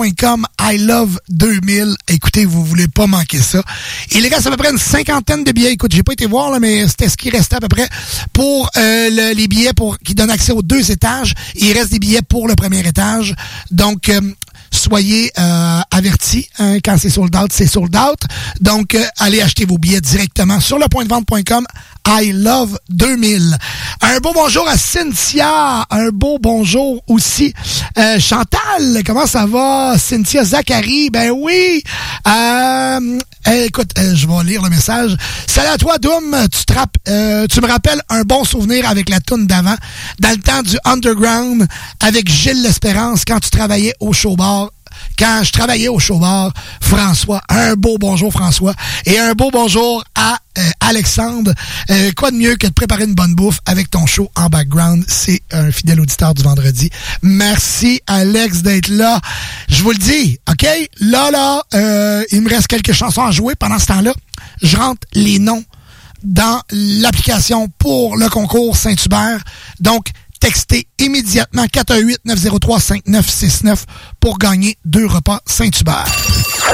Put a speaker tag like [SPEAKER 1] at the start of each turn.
[SPEAKER 1] I Love 2000. Écoutez, vous voulez pas manquer ça. Il reste à peu près une 50aine de billets. Écoute, j'ai pas été voir, là, mais c'était ce qui restait à peu près pour les billets qui donnent accès aux 2 étages. Il reste des billets pour le premier étage. Donc, soyez avertis. Hein, quand c'est sold out, c'est sold out. Donc, allez acheter vos billets directement sur lepointdevente.com. I Love 2000. Un beau bonjour à Cynthia. Un beau bonjour aussi. Chantal, comment ça va? Cynthia Zachary, ben oui. Écoute, je vais lire le message. Salut à toi, Doom. Tu me rappelles un bon souvenir avec la toune d'avant, dans le temps du Underground, avec Gilles L'Espérance, quand tu travaillais au show-bar. Quand je travaillais au show-bar, François, un beau bonjour François, et un beau bonjour à Alexandre. Quoi de mieux que de préparer une bonne bouffe avec ton show en background? C'est un fidèle auditeur du vendredi. Merci Alex d'être là. Je vous le dis, OK? Là, il me reste quelques chansons à jouer. Pendant ce temps-là, je rentre les noms dans l'application pour le concours Saint-Hubert. Donc, textez immédiatement 418-903-5969 pour gagner 2 repas Saint-Hubert.